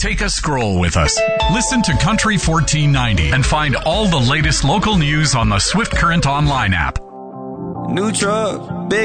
Take a scroll with us. Listen to Country 1490 and find all the latest local news on the Swift Current online app. New truck, big